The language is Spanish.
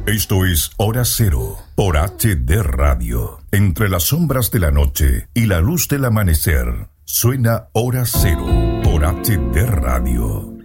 Esto es Hora Cero por HD Radio. Entre las sombras de la noche y la luz del amanecer, suena Hora Cero por HD Radio.